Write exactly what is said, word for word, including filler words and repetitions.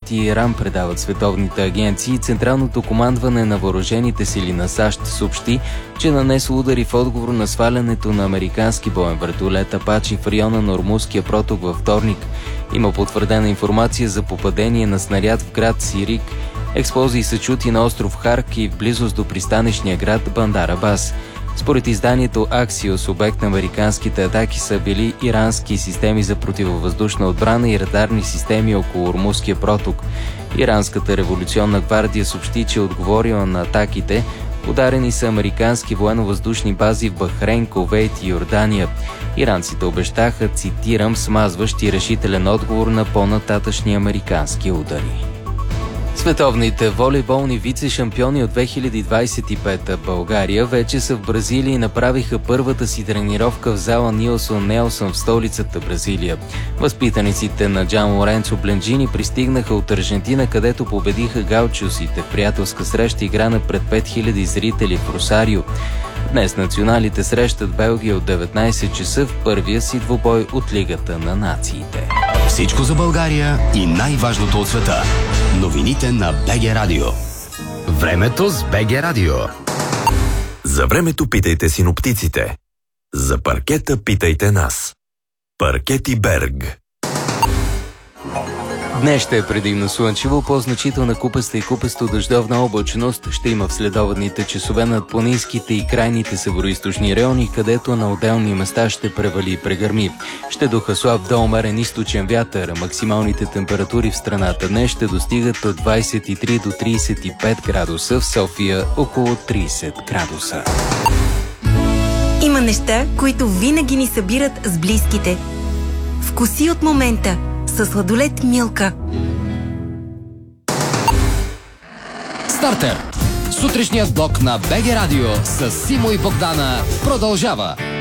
и Иран, предават световните агенции. Централното командване на въоръжените сили на САЩ съобщи, че нанесло удари в отговор на свалянето на американски боен вертолет Апачи в района на Ормузския проток във вторник. Има потвърдена информация за попадение на снаряд в град Сирик. Експлозии са чути на остров Харк и в близост до пристанищния град Бандар Абас. Според изданието Axios, обект на американските атаки са били ирански системи за противовъздушна отбрана и радарни системи около Ормузския проток. Иранската революционна гвардия съобщи, че отговорила на атаките. Ударени са американски военно-въздушни бази в Бахрейн, Кувейт и Йордания. Иранците обещаха, цитирам, смазващ и решителен отговор на по-нататъчни американски удари. Световните волейболни вице-шампиони от две хиляди двадесет и пета България вече са в Бразилия и направиха първата си тренировка в зала Нилсон Нелсън в столицата Бразилия. Възпитаниците на Джан Лоренцо Бленджини пристигнаха от Аржентина, където победиха гаучосите в приятелска среща, играна пред пет хиляди зрители в Росарио. Днес националите срещат Белгия от деветнадесет часа в първия си двубой от Лигата на нациите. Всичко за България и най-важното от света. Новините на БГ Радио. Времето с БГ Радио. За времето питайте синоптиците. За паркета питайте нас. Паркети Берг. Днес ще е предимно слънчево, по-значителна купеста и купесто дъждовна облачност ще има в следобедните часове над планинските и крайните североизточни райони, където на отделни места ще превали и прегърми. Ще духа слаб до умерен източен вятър. Максималните температури в страната днес ще достигат от двадесет и три до тридесет и пет градуса, в София около тридесет градуса. Има неща, които винаги ни събират с близките. Вкуси от момента със сладолед Милка. Стартер! Сутрешният блок на БГ Радио с Симо и Богдана продължава.